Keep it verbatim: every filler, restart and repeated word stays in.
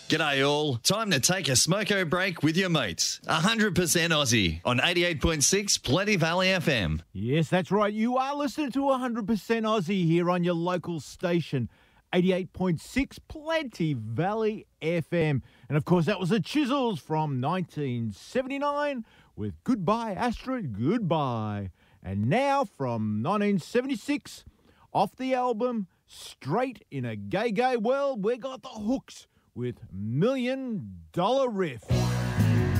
G'day all. Time to take a smoko break with your mates. one hundred percent Aussie on eighty-eight point six Plenty Valley F M. Yes, that's right. You are listening to one hundred percent Aussie here on your local station, eighty-eight point six Plenty Valley F M. And, of course, that was the Chisels from nineteen seventy-nine with Goodbye, Astrid, Goodbye. And now from nineteen seventy-six, off the album Straight in a Gay Gay World, we got the Hooks with Million Dollar Riff.